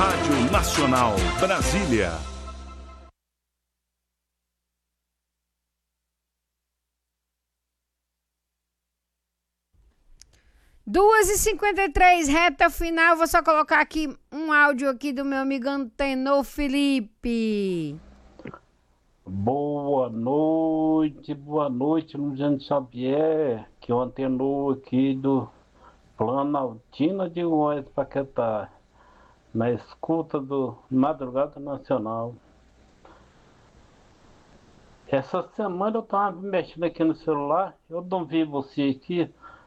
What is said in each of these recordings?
Rádio Nacional, Brasília. Duas e 53, reta final. Vou só colocar aqui um áudio aqui do meu amigo Antenor Felipe. Boa noite, Luciano Xavier, que é o Antenor aqui do Planaltina de Goiás, Paquetá, na escuta do Madrugada Nacional. Essa semana eu estava mexendo aqui no celular, eu não vi você aqui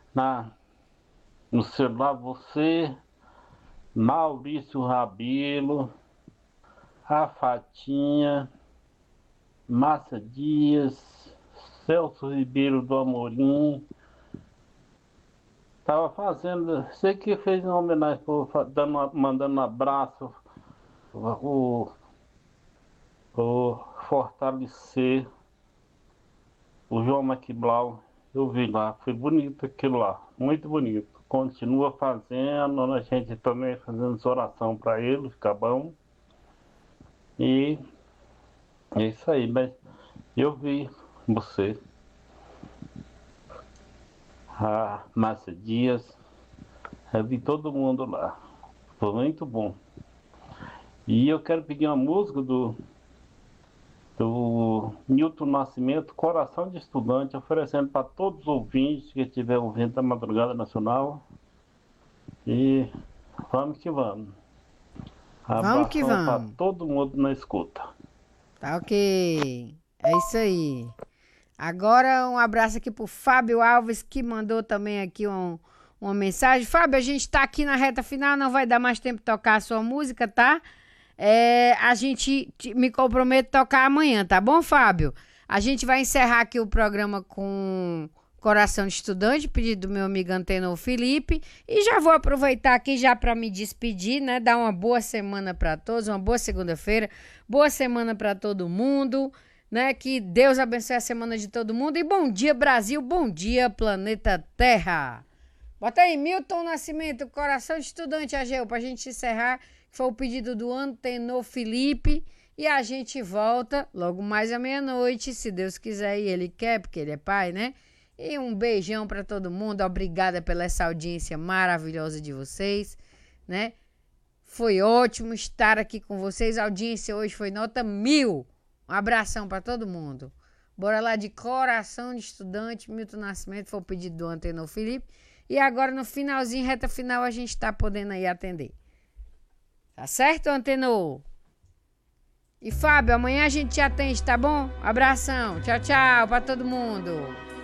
no celular, você, Maurício Rabelo, a Fatinha, Márcia Dias, Celso Ribeiro do Amorim. Tava fazendo, você que fez uma homenagem, mandando um abraço, o fortalecer o João Maquiblau. Eu vi lá, foi bonito aquilo lá, muito bonito. Continua fazendo, a gente também fazendo oração para ele, fica bom. E é isso aí, mas eu vi você, a Márcia Dias, eu vi todo mundo lá, foi muito bom. E eu quero pedir uma música do Milton Nascimento, Coração de Estudante, oferecendo para todos os ouvintes que estiver ouvindo da Madrugada Nacional. E vamos que vamos. Vamos que Abração para vamos. todo mundo na escuta. Tá ok. É isso aí. Agora um abraço aqui pro Fábio Alves, que mandou também aqui uma mensagem. Fábio, a gente tá aqui na reta final, não vai dar mais tempo de tocar a sua música, tá? A gente me compromete a tocar amanhã, tá bom, Fábio? A gente vai encerrar aqui o programa com Coração de Estudante, pedido do meu amigo Antenor Felipe. E já vou aproveitar aqui já para me despedir, né? Dar uma boa semana para todos, uma boa segunda-feira, boa semana para todo mundo, né? Que Deus abençoe a semana de todo mundo. E bom dia, Brasil, bom dia, planeta Terra. Bota aí, Milton Nascimento, Coração de Estudante, Ageu, pra gente encerrar. Foi o pedido do Antenor Felipe. E a gente volta logo mais à meia-noite, se Deus quiser e Ele quer, porque Ele é Pai, né? E um beijão para todo mundo. Obrigada pela essa audiência maravilhosa de vocês, né? Foi ótimo estar aqui com vocês. A audiência hoje foi nota 1000. Um abração para todo mundo. Bora lá de Coração de Estudante, Milton Nascimento, foi o pedido do Antenor Felipe. E agora no finalzinho, reta final, a gente tá podendo aí atender. Tá certo, Antenor? E Fábio, amanhã a gente te atende, tá bom? Abração, tchau, tchau pra todo mundo.